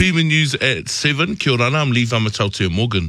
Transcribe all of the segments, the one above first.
PMN News at 7. Kia ora, I'm Lee Vamatautia Morgan.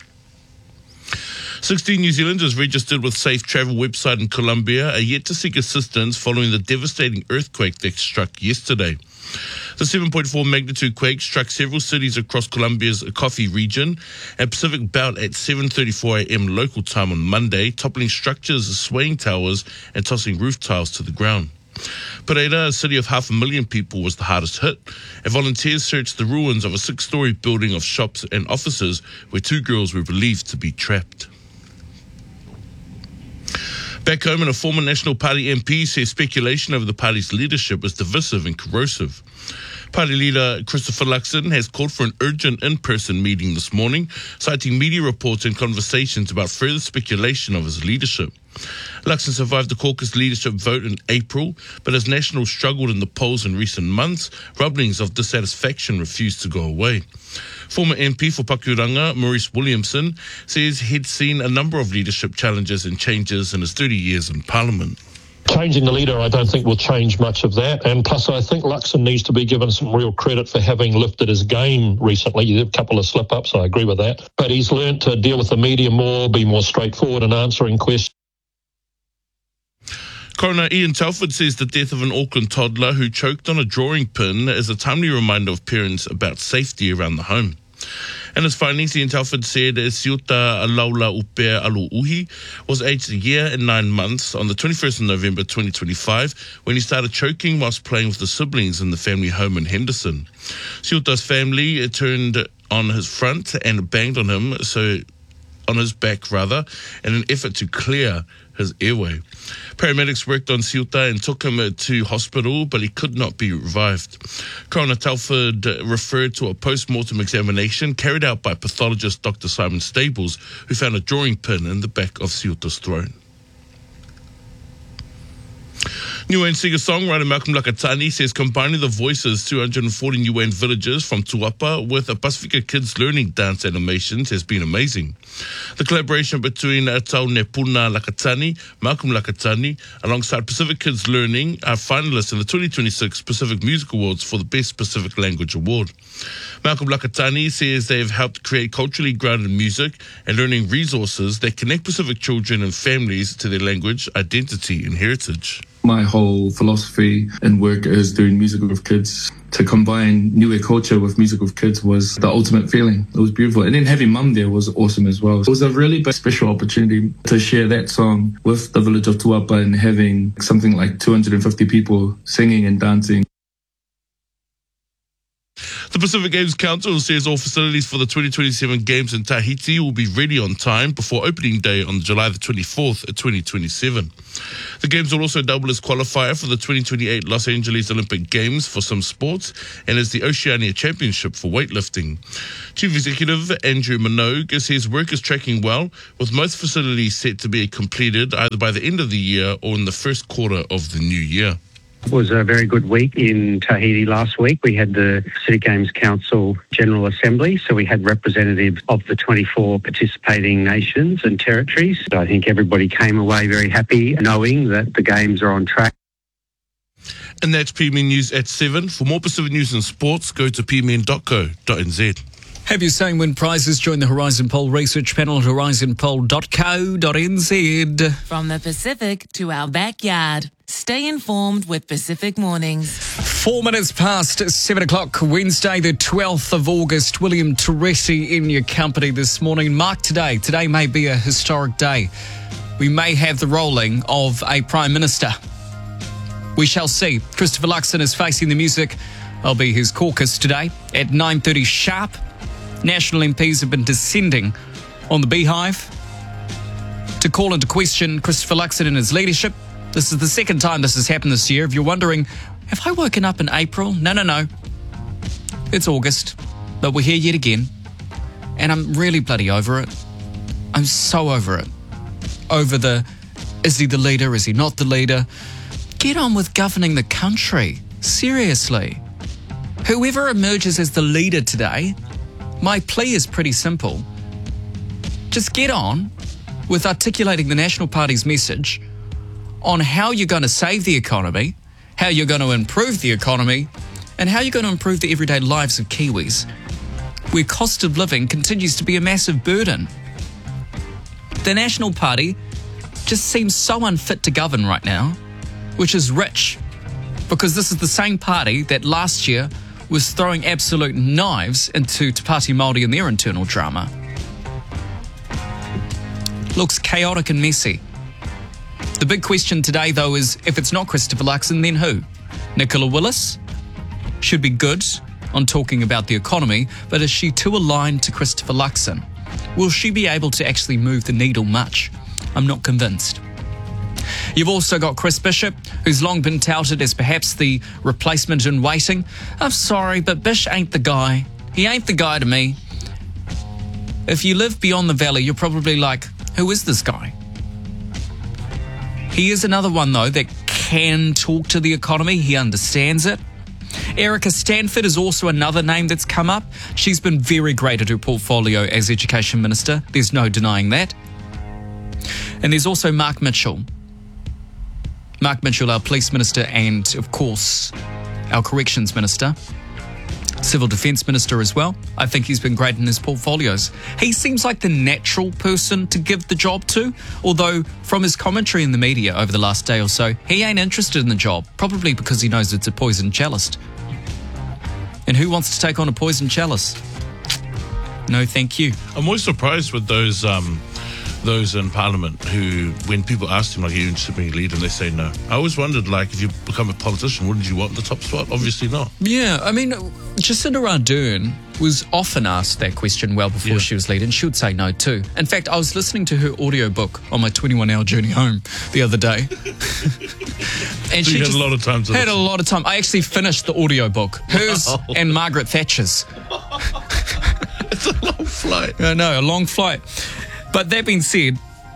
16 New Zealanders registered with Safe Travel website in Colombia are yet to seek assistance following the devastating earthquake that struck yesterday. The 7.4 magnitude quake struck several cities across Colombia's Coffee region and Pacific Belt at 7:34 a.m. local time on Monday, toppling structures, swaying towers and tossing roof tiles to the ground. Pereira, a city of 500,000 people, was the hardest hit, and volunteers searched the ruins of a 6-story building of shops and offices where 2 girls were believed to be trapped. Back home, a former National Party MP says speculation over the party's leadership is divisive and corrosive. Party leader Christopher Luxon has called for an urgent in-person meeting this morning, citing media reports and conversations about further speculation of his leadership. Luxon survived the caucus leadership vote in April, but as National struggled in the polls in recent months, rumblings of dissatisfaction refused to go away. Former MP for Pakuranga, Maurice Williamson, says he'd seen a number of leadership challenges and changes in his 30 years in Parliament. Changing the leader, I don't think will change much of that. And plus, I think Luxon needs to be given some real credit for having lifted his game recently. He did a couple of slip-ups, I agree with that. But he's learned to deal with the media more, be more straightforward in answering questions. Coroner Ian Telford says the death of an Auckland toddler who choked on a drawing pin is a timely reminder of parents about safety around the home. In his findings, Ian Telford said Siota Laula Upea Alu Uhi was aged 1 year and 9 months on the 21st of November 2025 when he started choking whilst playing with the siblings in the family home in Henderson. Siota's family turned on his front and banged on him, on his back rather, in an effort to clear his airway. Paramedics worked on Siota and took him to hospital, but he could not be revived. Coroner Telford referred to a post-mortem examination carried out by pathologist Dr. Simon Stables, who found a drawing pin in the back of Siota's throat. New Zealand singer-songwriter Malcolm Lakatani says combining the voices 240 New Zealand villagers from Tuapa with a Pacifica Kids Learning dance animations has been amazing. The collaboration between Tau Nepuna Lakatani, Malcolm Lakatani, alongside Pacific Kids Learning are finalists in the 2026 Pacific Music Awards for the Best Pacific Language Award. Malcolm Lakatani says they have helped create culturally grounded music and learning resources that connect Pacific children and families to their language, identity and heritage. My whole philosophy and work is doing music with kids. To combine Niue culture with music with kids was the ultimate feeling. It was beautiful. And then having Mum there was awesome as well. It was a really big, special opportunity to share that song with the village of Tuapa and having something like 250 people singing and dancing. The Pacific Games Council says all facilities for the 2027 Games in Tahiti will be ready on time before opening day on July the 24th, 2027. The Games will also double as qualifier for the 2028 Los Angeles Olympic Games for some sports and as the Oceania Championship for weightlifting. Chief Executive Andrew Minogue says work is tracking well, with most facilities set to be completed either by the end of the year or in the first quarter of the new year. It was a very good week in Tahiti last week. We had the City Games Council General Assembly, so we had representatives of the 24 participating nations and territories. I think everybody came away very happy knowing that the Games are on track. And that's PMN News at 7. For more Pacific news and sports, go to pmn.co.nz. Have your say win prizes? Join the Horizon Poll research panel at horizonpoll.co.nz. From the Pacific to our backyard. Stay informed with Pacific Mornings. 4 minutes past 7 o'clock, Wednesday, the 12th of August. William Teresi in your company this morning. Mark today. Today may be a historic day. We may have the rolling of a Prime Minister. We shall see. Christopher Luxon is facing the music. I'll be his caucus today at 9:30 sharp. National MPs have been descending on the Beehive to call into question Christopher Luxon and his leadership. This is the second time this has happened this year. If you're wondering, have I woken up in April? No. It's August, but we're here yet again. And I'm really bloody over it. I'm so over it. Over the, is he the leader? Is he not the leader? Get on with governing the country. Seriously. Whoever emerges as the leader today, my plea is pretty simple. Just get on with articulating the National Party's message on how you're going to save the economy, how you're going to improve the economy, And how are you going to improve the everyday lives of Kiwis where cost of living continues to be a massive burden? The National Party just seems so unfit to govern right now, which is rich, because this is the same party that last year was throwing absolute knives into Te Pāti Māori and their internal drama. Looks chaotic and messy. The big question today, though, is if it's not Christopher Luxon, then who? Nicola Willis should be good on talking about the economy, but is she too aligned to Christopher Luxon? Will she be able to actually move the needle much? I'm not convinced. You've also got Chris Bishop, who's long been touted as perhaps the replacement in waiting. I'm sorry, but Bish ain't the guy. He ain't the guy to me. If you live beyond the valley, you're probably like, who is this guy? He is another one, though, that can talk to the economy. He understands it. Erica Stanford is also another name that's come up. She's been very great at her portfolio as Education Minister. There's no denying that. And there's also Mark Mitchell. Mark Mitchell, our Police Minister, and, of course, our Corrections Minister. Civil Defence Minister as well. I think he's been great in his portfolios. He seems like the natural person to give the job to, although from his commentary in the media over the last day or so, he ain't interested in the job, probably because he knows it's a poison chalice. And who wants to take on a poison chalice? No, thank you. I'm always surprised with those in Parliament who, when people ask them, like, are you interested in being a leader, and they say no. I always wondered, like, if you become a politician, wouldn't you want the top spot? Obviously not. Yeah, I mean, Jacinda Ardern was often asked that question well before she was leader, and she would say no too. In fact, I was listening to her audiobook on my 21-hour journey home the other day. And so she you had a lot of time to had listen. a lot of time. I actually finished the audiobook, hers and Margaret Thatcher's. It's a long flight. I know, a long flight. But that being said,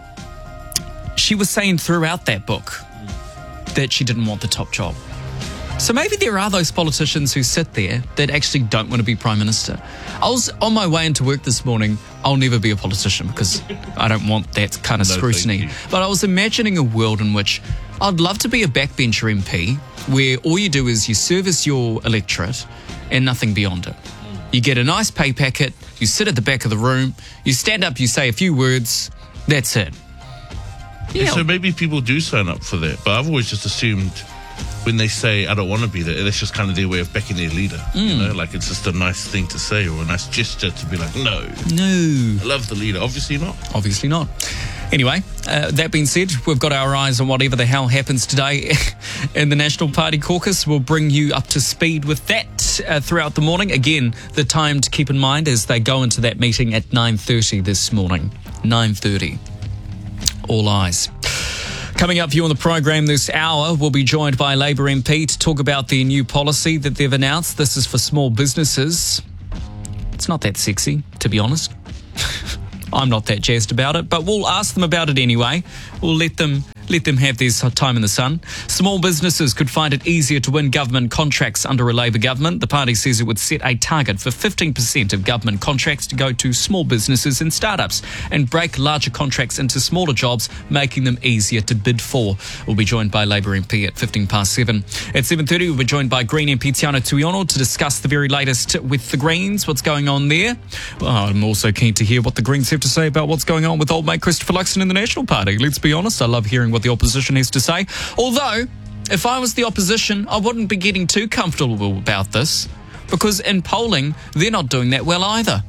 she was saying throughout that book that she didn't want the top job. So maybe there are those politicians who sit there that actually don't want to be Prime Minister. I was on my way into work this morning. I'll never be a politician because I don't want that kind of scrutiny. But I was imagining a world in which I'd love to be a backbencher MP where all you do is you service your electorate and nothing beyond it. You get a nice pay packet, you sit at the back of the room, you stand up, you say a few words, that's it. Yeah. So maybe people do sign up for that, but I've always just assumed when they say, I don't want to be there, that's just kind of their way of backing their leader. You know, like it's just a nice thing to say or a nice gesture to be like, no, I love the leader. Obviously not. Obviously not. Anyway, that being said, we've got our eyes on whatever the hell happens today in the National Party caucus. We'll bring you up to speed with that throughout the morning. Again, the time to keep in mind as they go into that meeting at 9:30 this morning. 9:30. All eyes. Coming up for you on the program this hour, we'll be joined by Labour MP to talk about the new policy that they've announced. This is for small businesses. It's not that sexy, to be honest. I'm not that jazzed about it, but we'll ask them about it anyway. We'll let them have their time in the sun. Small businesses could find it easier to win government contracts under a Labour government. The party says it would set a target for 15% of government contracts to go to small businesses and startups and break larger contracts into smaller jobs, making them easier to bid for. We'll be joined by Labour MP at 7:15. At 7:30, we'll be joined by Green MP Tiana Tuiono to discuss the very latest with the Greens, what's going on there. Well, I'm also keen to hear what the Greens have to say about what's going on with old mate Christopher Luxon in the National Party. Let's be honest, I love hearing what the opposition has to say. Although, if I was the opposition, I wouldn't be getting too comfortable about this, because in polling, they're not doing that well either.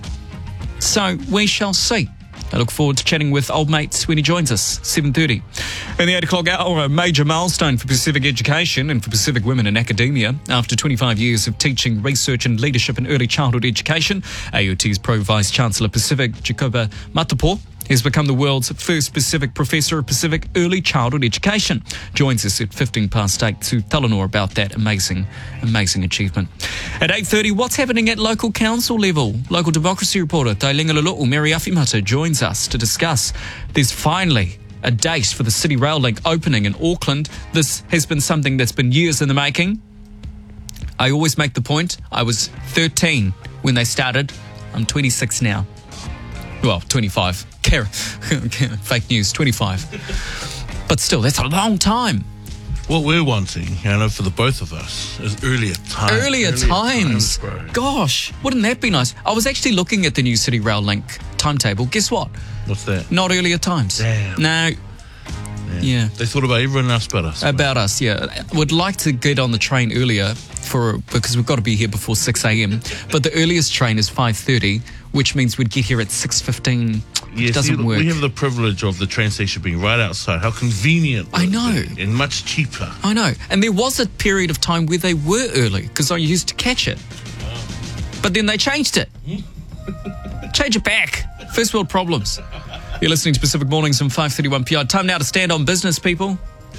So, we shall see. I look forward to chatting with old mates when he joins us, 7:30. In the 8 o'clock hour, a major milestone for Pacific education and for Pacific women in academia. After 25 years of teaching, research and leadership in early childhood education, AUT's Pro Vice-Chancellor Pacific, Jacoba Matapo, has become the world's first Pacific Professor of Pacific Early Childhood Education. Joins us at 8:15 to tell more about that amazing achievement. At 8:30, what's happening at local council level? Local democracy reporter Tailinga Lulu'u, Mary Afimata, joins us to discuss. There's finally a date for the City Rail Link opening in Auckland. This has been something that's been years in the making. I always make the point, I was 13 when they started. I'm 26 now. Well, 25. Fake news, 25. But still, that's a long time. What we're wanting, for the both of us, is earlier times. Earlier times. Bro. Gosh, wouldn't that be nice? I was actually looking at the new City Rail Link timetable. Guess what? What's that? Not earlier times. Damn. No. Yeah. They thought about everyone else but us. About us, yeah. Would like to get on the train earlier because we've got to be here before 6 a.m. But the earliest train is 5:30, which means we'd get here at 6:15. Yes, doesn't work. We have the privilege of the train station being right outside. How convenient. I know. And much cheaper. I know. And there was a period of time where they were early because I used to catch it. But then they changed it. Change it back. First world problems. You're listening to Pacific Mornings on 5:31 PR. Time now to stand on business, people.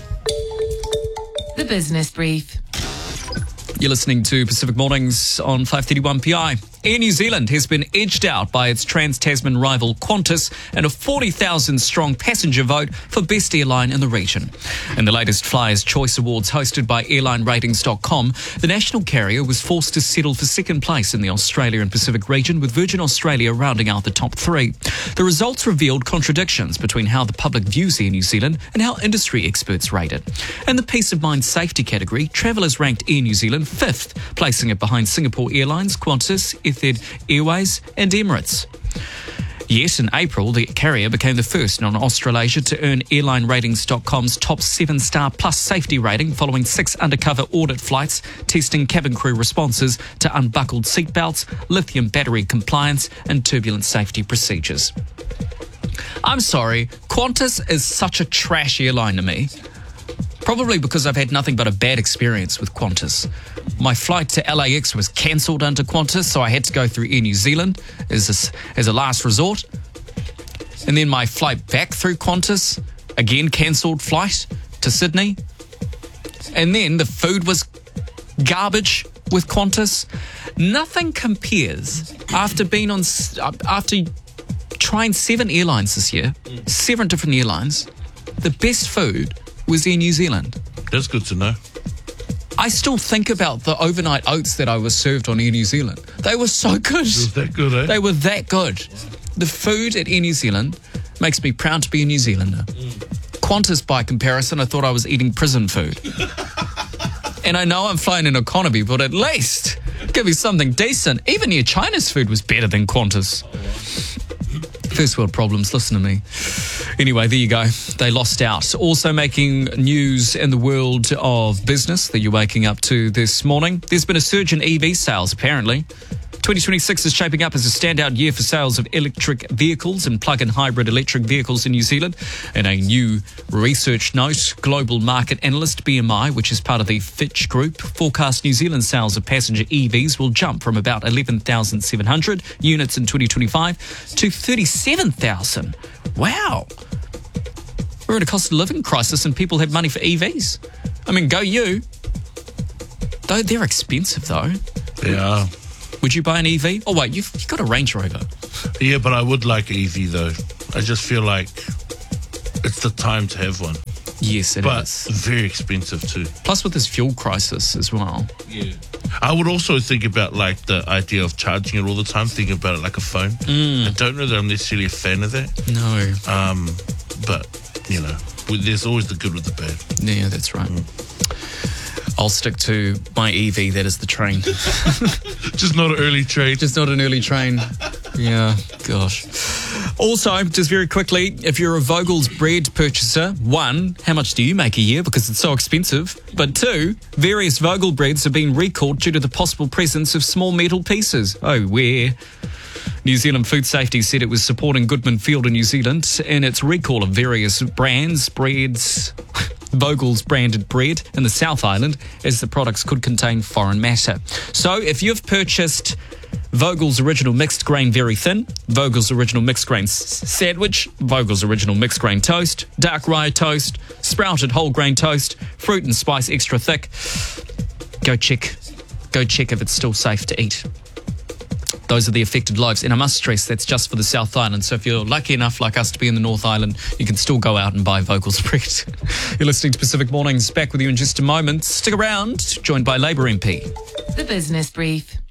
The Business Brief. You're listening to Pacific Mornings on 5:31 PI. Air New Zealand has been edged out by its Trans-Tasman rival Qantas in a 40,000-strong passenger vote for best airline in the region. In the latest Flyers' Choice Awards hosted by AirlineRatings.com, the national carrier was forced to settle for second place in the Australia and Pacific region, with Virgin Australia rounding out the top three. The results revealed contradictions between how the public views Air New Zealand and how industry experts rate it. In the peace of mind safety category, travellers ranked Air New Zealand fifth, placing it behind Singapore Airlines, Qantas, Etihad Airways and Emirates. Yet in April, the carrier became the first non-Australasia to earn AirlineRatings.com's top 7-star plus safety rating following 6 undercover audit flights testing cabin crew responses to unbuckled seatbelts, lithium battery compliance and turbulent safety procedures. I'm sorry, Qantas is such a trash airline to me. Probably because I've had nothing but a bad experience with Qantas. My flight to LAX was cancelled under Qantas, so I had to go through Air New Zealand as a last resort. And then my flight back through Qantas, again cancelled flight to Sydney. And then the food was garbage with Qantas. Nothing compares after trying 7 airlines this year, 7 different airlines. The best food was Air New Zealand. That's good to know. I still think about the overnight oats that I was served on Air New Zealand. They were so good. Was that good, eh? They were that good. The food at Air New Zealand makes me proud to be a New Zealander. Qantas, by comparison, I thought I was eating prison food. And I know I'm flying in economy, but at least give me something decent. Even Air China's food was better than Qantas. First world problems, listen to me. Anyway, there you go. They lost out. Also making news in the world of business that you're waking up to this morning. There's been a surge in EV sales, apparently. 2026 is shaping up as a standout year for sales of electric vehicles and plug-in hybrid electric vehicles in New Zealand. In a new research note, global market analyst BMI, which is part of the Fitch Group, forecast New Zealand sales of passenger EVs will jump from about 11,700 units in 2025 to 37,000. Wow. We're at a cost of living crisis and people have money for EVs. I mean, go you. Though they're expensive, though. They are. Would you buy an EV? Oh, wait, you've got a Range Rover. Yeah, but I would like an EV, though. I just feel like it's the time to have one. Yes, it but is. But very expensive, too. Plus with this fuel crisis as well. Yeah. I would also think about, like, the idea of charging it all the time, thinking about it like a phone. I don't know that I'm necessarily a fan of that. No. But, you know, there's always the good with the bad. Yeah, that's right. I'll stick to my EV, that is the train. Just not an early train. Just not an early train. Yeah, gosh. Also, just very quickly, if you're a Vogel's bread purchaser, 1, how much do you make a year because it's so expensive? But 2, various Vogel breads have been recalled due to the possible presence of small metal pieces. Oh, where? New Zealand Food Safety said it was supporting Goodman Field in New Zealand in its recall of various brands, breads, Vogel's branded bread in the South Island, as the products could contain foreign matter. So if you've purchased Vogel's Original Mixed Grain Very Thin, Vogel's Original Mixed Grain Sandwich, Vogel's Original Mixed Grain Toast, Dark Rye Toast, Sprouted Whole Grain Toast, Fruit and Spice Extra Thick, go check if it's still safe to eat. Those are the affected lives. And I must stress, that's just for the South Island. So if you're lucky enough, like us, to be in the North Island, you can still go out and buy Vogel's bread. You're listening to Pacific Mornings. Back with you in just a moment. Stick around. Joined by Labour MP. The Business Brief.